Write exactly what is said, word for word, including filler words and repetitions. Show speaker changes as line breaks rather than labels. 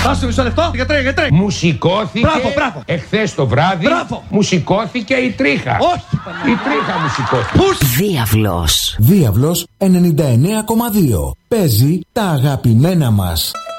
Άσε μισό λεπτό. Γιατρέ, γιατρέ.
Μουσικώθηκε.
Μπράβο, μπράβο.
Εχθές το βράδυ.
Μπράβο.
Μουσικώθηκε η τρίχα.
Όχι.
Η τρίχα μουσικώθηκε.
Πούς.
Διάβλος. Διάβλος ενενήντα εννέα κόμμα δύο. Παίζει τα αγαπημένα μας.